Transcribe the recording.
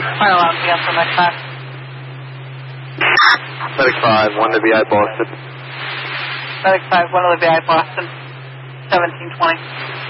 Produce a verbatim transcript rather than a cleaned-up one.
Final out again for Medic five. Medic five, one to V I Boston. Medic five, one to the V I Boston. seventeen twenty.